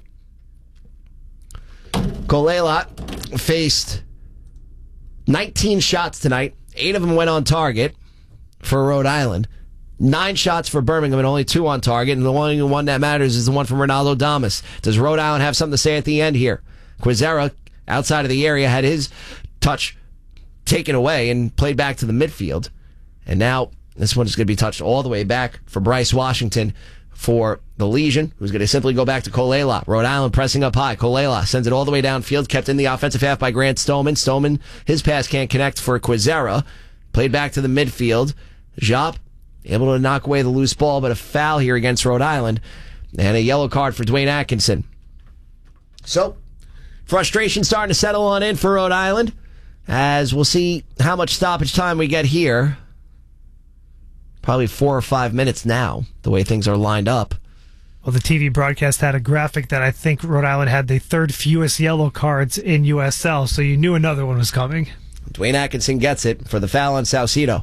Kolela faced nineteen shots tonight. Eight of them went on target for Rhode Island. Nine shots for Birmingham and only two on target. And the only one that matters is the one from Ronaldo Damas. Does Rhode Island have something to say at the end here? Quizera, outside of the area, had his touch taken away and played back to the midfield. And now this one is going to be touched all the way back for Bryce Washington for the Legion, who's going to simply go back to Kolela. Rhode Island pressing up high. Kolela sends it all the way downfield, kept in the offensive half by Grant Stoneman. Stoneman, his pass can't connect for Quizera. Played back to the midfield. Jop able to knock away the loose ball, but a foul here against Rhode Island. And a yellow card for Dwayne Atkinson. So, frustration starting to settle on in for Rhode Island, as we'll see how much stoppage time we get here. Probably four or five minutes now, the way things are lined up. Well, the T V broadcast had a graphic that I think Rhode Island had the third fewest yellow cards in U S L, so you knew another one was coming. Dwayne Atkinson gets it for the foul on Saucedo.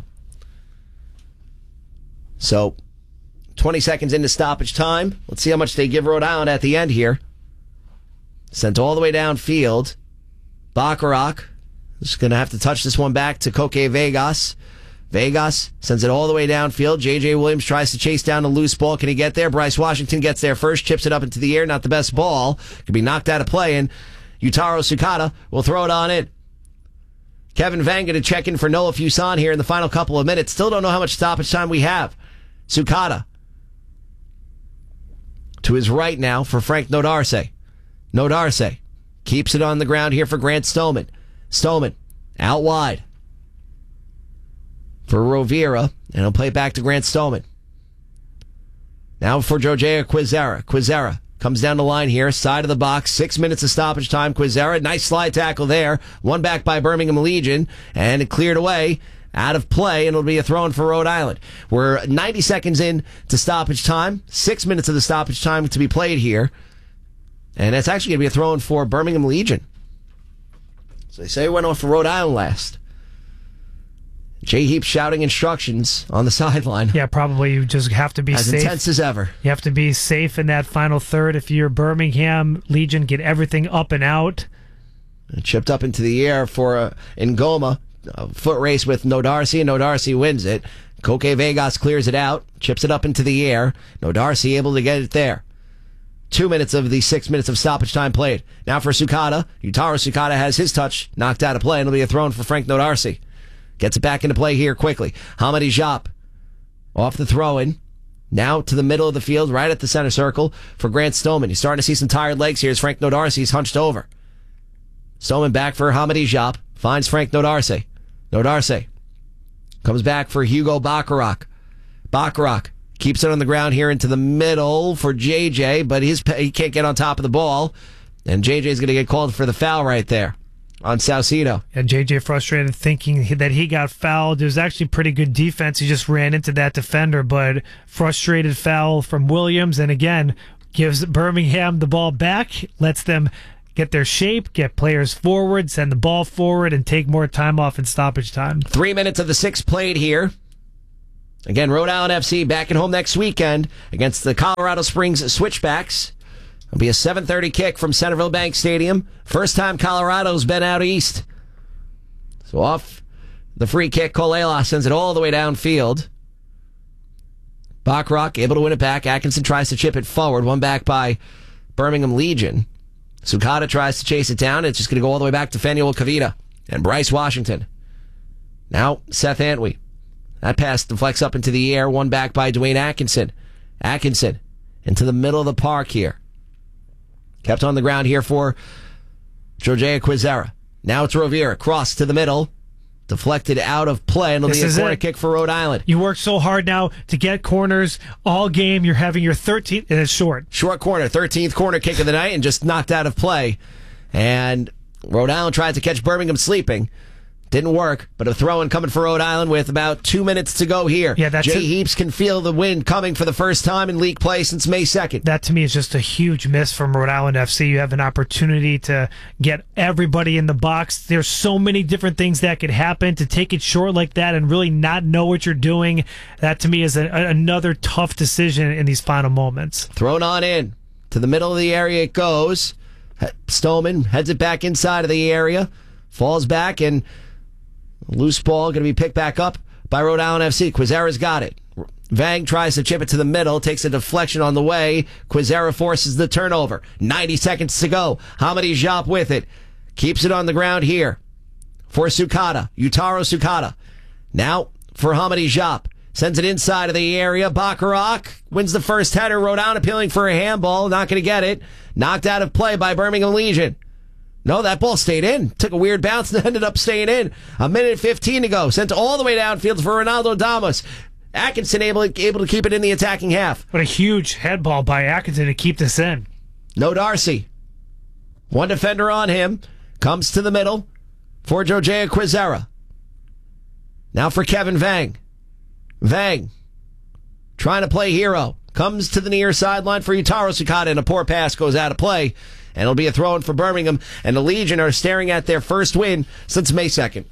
So, twenty seconds into stoppage time. Let's see how much they give Rhode Island at the end here. Sent all the way downfield. Bacharach is going to have to touch this one back to Koke Vegas. Vegas sends it all the way downfield. J J Williams tries to chase down the loose ball. Can he get there? Bryce Washington gets there first, chips it up into the air. Not the best ball. Could be knocked out of play, and Yutaro Sukata will throw it on in. Kevin Vanga to check in for Noah Fuson here in the final couple of minutes. Still don't know how much stoppage time we have. Sukata to his right now for Frank Nodarse. Nodarse keeps it on the ground here for Grant Stoneman. Stoneman out wide for Rovira, and he'll play it back to Grant Stoneman. Now for Jojea Quizera. Quizera comes down the line here, side of the box, six minutes of stoppage time. Quizera, nice slide tackle there. One back by Birmingham Legion, and it cleared away, out of play, and it'll be a throw-in for Rhode Island. We're ninety seconds in to stoppage time, six minutes of the stoppage time to be played here, and it's actually going to be a throw-in for Birmingham Legion. So they say it went off for Rhode Island last. Jay Heap shouting instructions on the sideline. Yeah, probably you just have to be as safe. As intense as ever. You have to be safe in that final third. If you're Birmingham Legion, get everything up and out. And chipped up into the air for uh, Ngoma. A foot race with Nodarse, and Nodarse wins it. Koke Vegas clears it out, chips it up into the air. Nodarse able to get it there. two minutes of the six minutes of stoppage time played. Now for Sukata. Yutaro Sukata has his touch knocked out of play, and it'll be a throw in for Frank Nodarcy. Gets it back into play here quickly. Hamadi Diop off the throw-in. Now to the middle of the field, right at the center circle for Grant Stoneman. He's starting to see some tired legs here as Frank Nodarcy is hunched over. Stoneman back for Hamadi Diop. Finds Frank Nodarcy. Nodarcy comes back for Hugo Bacharach. Bacharach keeps it on the ground here into the middle for J J, but his he can't get on top of the ball. And J J's going to get called for the foul right there on Saucedo. And J J frustrated thinking that he got fouled. It was actually pretty good defense. He just ran into that defender, but frustrated foul from Williams. And again, gives Birmingham the ball back, lets them get their shape, get players forward, send the ball forward, and take more time off in stoppage time. Three minutes of the six played here. Again, Rhode Island F C back at home next weekend against the Colorado Springs Switchbacks. It'll be a seven thirty kick from Centerville Bank Stadium. First time Colorado's been out east. So off the free kick, Kolela sends it all the way downfield. Bacharach able to win it back. Atkinson tries to chip it forward. One back by Birmingham Legion. Sukata tries to chase it down. It's just going to go all the way back to Fanuel Kavita and Bryce Washington. Now Seth Antwi. That pass deflects up into the air. One back by Dwayne Atkinson. Atkinson into the middle of the park here. Kept on the ground here for Georgia Quizera. Now it's Rovira. Cross to the middle. Deflected out of play, and it'll This be a corner it. kick for Rhode Island. You work so hard now to get corners all game. You're having your thirteenth, and it's short. Short corner, thirteenth corner kick of the night, and just knocked out of play. And Rhode Island tried to catch Birmingham sleeping. Didn't work, but a throw-in coming for Rhode Island with about two minutes to go here. Yeah, that's Jay it. Heaps can feel the wind coming for the first time in league play since May second. That to me is just a huge miss from Rhode Island F C. You have an opportunity to get everybody in the box. There's so many different things that could happen. To take it short like that and really not know what you're doing, that to me is a, another tough decision in these final moments. Thrown on in. To the middle of the area it goes. Stoneman heads it back inside of the area. Falls back, and loose ball going to be picked back up by Rhode Island F C. Quizera's got it. Vang tries to chip it to the middle, takes a deflection on the way. Quizera forces the turnover. ninety seconds to go. Hamadi Diop with it. Keeps it on the ground here for Sukata. Yutaro Sukata. Now for Hamadi Diop. Sends it inside of the area. Bacharach wins the first header. Rhode Island appealing for a handball. Not going to get it. Knocked out of play by Birmingham Legion. No, that ball stayed in. Took a weird bounce and ended up staying in. A minute and fifteen to go. Sent all the way downfield for Ronaldo Damas. Atkinson able, able to keep it in the attacking half. What a huge head ball by Atkinson to keep this in. Nodarcy. One defender on him. Comes to the middle for Georgia Quizera. Now for Kevin Vang. Vang. Trying to play hero. Comes to the near sideline for Yutaro Sukata, and a poor pass goes out of play. And it'll be a throw-in for Birmingham. And the Legion are staring at their first win since May second.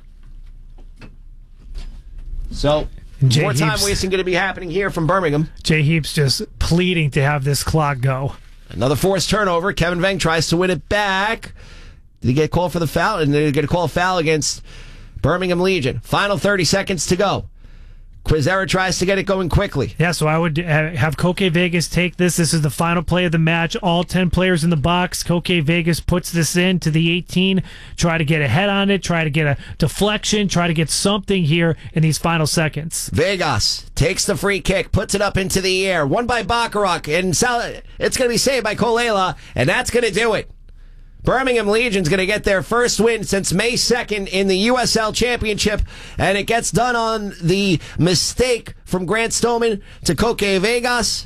So, Jay more time Heaps. wasting going to be happening here from Birmingham. Jay Heaps just pleading to have this clock go. Another forced turnover. Kevin Vang tries to win it back. Did he get called for the foul? And they're going to call a foul against Birmingham Legion. Final thirty seconds to go. Quizera tries to get it going quickly. Yeah, so I would uh, have Koke Vegas take this. This is the final play of the match. All ten players in the box. Koke Vegas puts this in to the eighteen. Try to get a head on it. Try to get a deflection. Try to get something here in these final seconds. Vegas takes the free kick, puts it up into the air. Won by Bacharach, and Sal- it's going to be saved by Kolela, and that's going to do it. Birmingham Legion's going to get their first win since May second in the U S L Championship, and it gets done on the mistake from Grant Stoneman to Koke Vegas.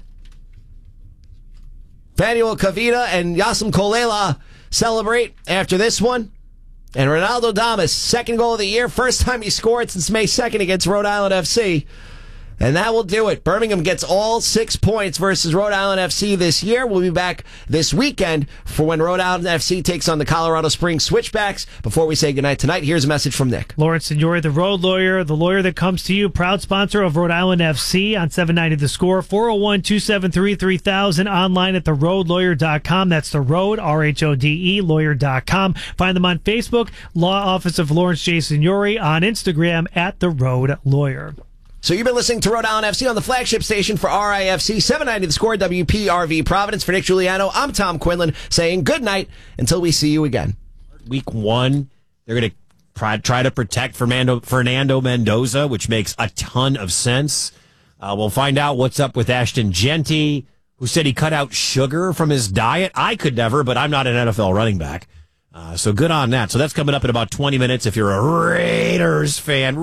Fanuel Kavita and Yasim Kolela celebrate after this one. And Ronaldo Damas, second goal of the year, first time he scored since May second against Rhode Island F C. And that will do it. Birmingham gets all six points versus Rhode Island F C this year. We'll be back this weekend for when Rhode Island F C takes on the Colorado Springs Switchbacks. Before we say goodnight tonight, here's a message from Nick. Lawrence Signori, the road lawyer, the lawyer that comes to you, proud sponsor of Rhode Island F C on seven ninety The Score, four oh one, two seven three, three thousand, online at the road lawyer dot com. That's the road, R H O D E, lawyer dot com. Find them on Facebook, Law Office of Lawrence J. Signori, on Instagram at the Road Lawyer. So you've been listening to Rhode Island F C on the flagship station for R I F C, seven ninety The Score, W P R V Providence. For Nick Giuliano, I'm Tom Quinlan saying good night until we see you again. Week one, they're going to try to protect Fernando, Fernando Mendoza, which makes a ton of sense. Uh, we'll find out what's up with Ashton Genty, who said he cut out sugar from his diet. I could never, but I'm not an N F L running back. Uh, so good on that. So that's coming up in about twenty minutes if you're a Raiders fan.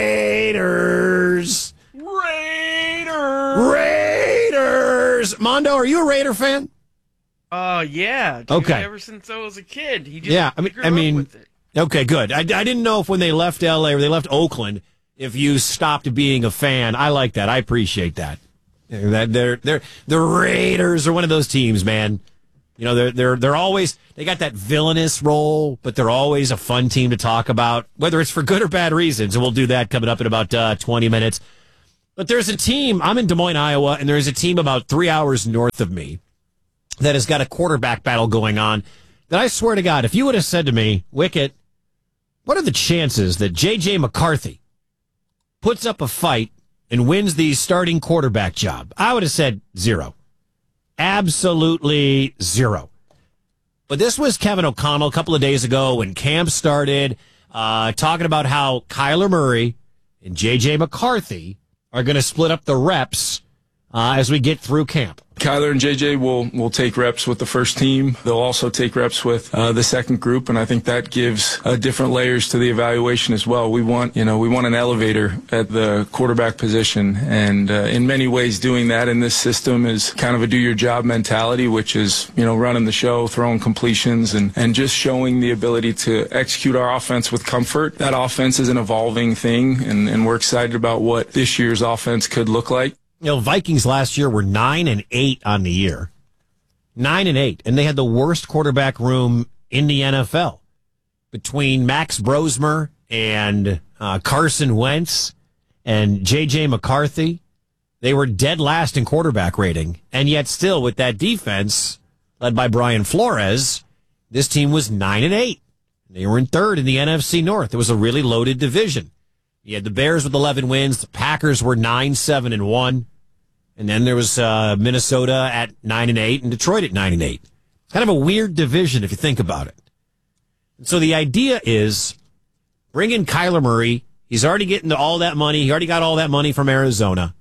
Raiders. Raiders. Raiders. Mondo, are you a Raider fan? Oh, uh, yeah. Dude, okay. Ever since I was a kid. He just yeah, I mean, grew I mean, up with it. Okay, good. I, I didn't know if when they left L A or they left Oakland, if you stopped being a fan. I like that. I appreciate that. That they're they're the Raiders are one of those teams, man. You know, they're they're they're always they got that villainous role, but they're always a fun team to talk about, whether it's for good or bad reasons. And we'll do that coming up in about uh, twenty minutes. But there's a team. I'm in Des Moines, Iowa, and there's a team about three hours north of me that has got a quarterback battle going on. That I swear to God, if you would have said to me, Wicket, what are the chances that J J McCarthy puts up a fight and wins the starting quarterback job? I would have said zero. Absolutely zero. But this was Kevin O'Connell a couple of days ago when camp started, uh, talking about how Kyler Murray and J J McCarthy are going to split up the reps uh, as we get through camp. Kyler and J J will will take reps with the first team. They'll also take reps with uh, the second group, and I think that gives uh, different layers to the evaluation as well. We want, you know, we want an elevator at the quarterback position, and uh, in many ways, doing that in this system is kind of a do-your-job mentality, which is, you know, running the show, throwing completions, and and just showing the ability to execute our offense with comfort. That offense is an evolving thing, and, and we're excited about what this year's offense could look like. You know, Vikings last year were nine and eight on the year, nine and eight, and they had the worst quarterback room in the N F L between Max Brosmer and uh, Carson Wentz and J J McCarthy. They were dead last in quarterback rating, and yet still with that defense led by Brian Flores, this team was nine and eight. They were in third in the N F C North. It was a really loaded division. You had the Bears with eleven wins. The Packers were nine, seven, and one. And then there was uh, Minnesota at nine and eight and Detroit at nine and eight. Kind of a weird division if you think about it. And so the idea is bring in Kyler Murray. He's already getting all that money. He already got all that money from Arizona.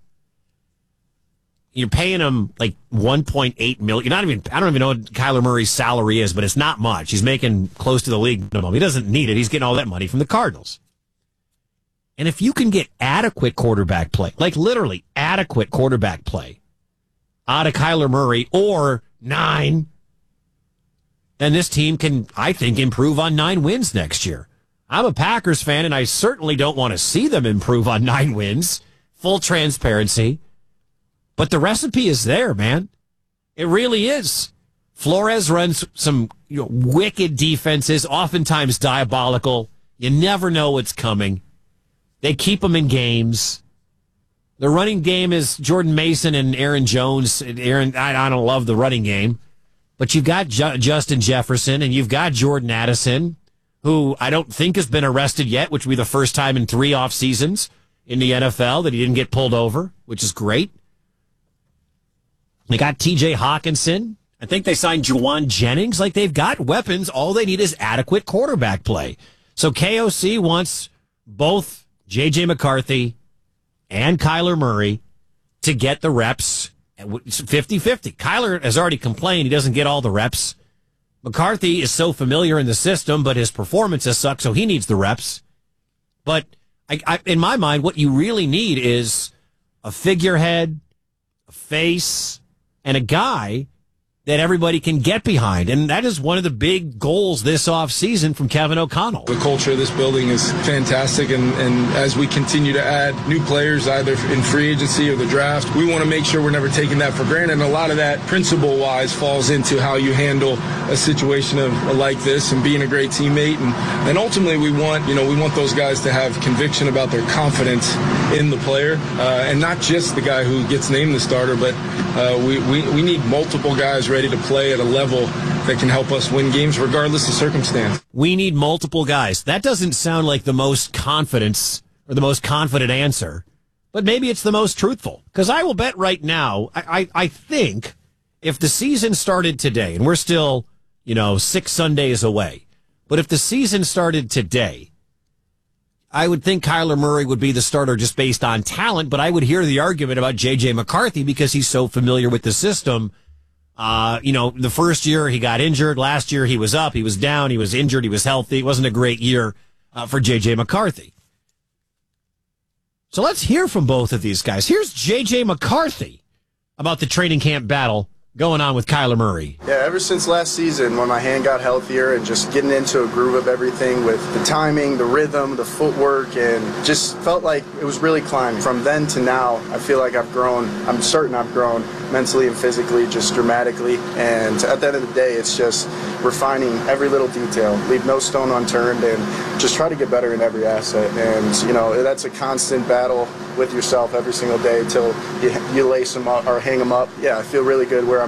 You're paying him like one point eight million dollars. You're not even, I don't even know what Kyler Murray's salary is, but it's not much. He's making close to the league minimum. He doesn't need it. He's getting all that money from the Cardinals. And if you can get adequate quarterback play, like literally adequate quarterback play out of Kyler Murray or nine, then this team can, I think, improve on nine wins next year. I'm a Packers fan, and I certainly don't want to see them improve on nine wins. Full transparency. But the recipe is there, man. It really is. Flores runs some, you know, wicked defenses, oftentimes diabolical. You never know what's coming. They keep them in games. The running game is Jordan Mason and Aaron Jones. Aaron, I, I don't love the running game, but you've got Ju- Justin Jefferson and you've got Jordan Addison, who I don't think has been arrested yet, which will be the first time in three off seasons in the N F L that he didn't get pulled over, which is great. They got T J Hawkinson. I think they signed Juwan Jennings. Like, they've got weapons. All they need is adequate quarterback play. So K O C wants both J J McCarthy and Kyler Murray to get the reps fifty-fifty. Kyler has already complained he doesn't get all the reps. McCarthy is so familiar in the system, but his performances suck, so he needs the reps. But I, I, in my mind, what you really need is a figurehead, a face, and a guy that everybody can get behind. And that is one of the big goals this offseason from Kevin O'Connell. The culture of this building is fantastic, and, and as we continue to add new players, either in free agency or the draft, we want to make sure we're never taking that for granted. And a lot of that, principle-wise, falls into how you handle a situation of like this and being a great teammate. And, and ultimately, we want, you know, we want those guys to have conviction about their confidence in the player, uh, and not just the guy who gets named the starter, but uh, we, we, we need multiple guys ready to play at a level that can help us win games regardless of circumstance. We need multiple guys. That doesn't sound like the most confidence or the most confident answer, but but maybe it's the most truthful. Because I will bet right now, I, I, I think if the season started today, and we're still, you know, six Sundays away, but if the season started today, I would think Kyler Murray would be the starter just based on talent, but I would hear the argument about J J. McCarthy because he's so familiar with the system. Uh, you know, the first year he got injured. Last year he was up, he was down, he was injured, he was healthy. It wasn't a great year uh, for J J. McCarthy. So let's hear from both of these guys. Here's J J. McCarthy about the training camp battle going on with Kyler Murray. Yeah, ever since last season when my hand got healthier and just getting into a groove of everything with the timing, the rhythm, the footwork, and just felt like it was really climbing. From then to now, I feel like I've grown. I'm certain I've grown mentally and physically just dramatically. And at the end of the day, it's just refining every little detail, leave no stone unturned, and just try to get better in every asset. And, you know, that's a constant battle with yourself every single day until you, you lace them up or hang them up. Yeah, I feel really good where I'm